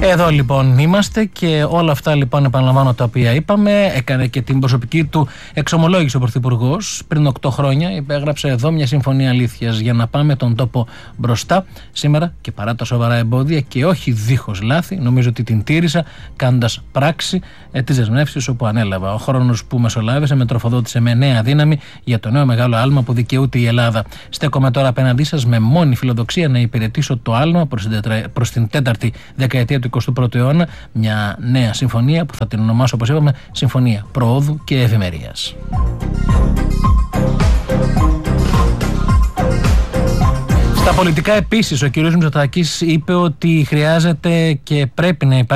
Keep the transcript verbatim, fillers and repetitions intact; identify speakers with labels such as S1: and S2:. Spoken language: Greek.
S1: Εδώ λοιπόν είμαστε και όλα αυτά λοιπόν επαναλαμβάνω τα οποία είπαμε. Έκανε και την προσωπική του εξομολόγηση ο Πρωθυπουργός. Πριν οκτώ χρόνια υπέγραψε εδώ μια συμφωνία αλήθειας για να πάμε τον τόπο μπροστά. Σήμερα και παρά τα σοβαρά εμπόδια και όχι δίχως λάθη, νομίζω ότι την τήρησα κάνοντας πράξη ε, τις δεσμεύσεις όπου ανέλαβα. Ο χρόνος που μεσολάβησε με τροφοδότησε με νέα δύναμη για το νέο μεγάλο άλμα που δικαιούται η Ελλάδα. Στέκομαι τώρα απέναντί σας με μόνη φιλοδοξία να υπηρετήσω το άλμα προς την, τετρα... προς την τέταρτη δεκαετία του εικοστού πρώτου αιώνα. Μια νέα συμφωνία που θα την ονομάσω, όπως είπαμε, Συμφωνία Προόδου και Ευημερίας. Στα πολιτικά επίσης ο κ. Μητσοτάκης είπε ότι χρειάζεται και πρέπει να υπάρχει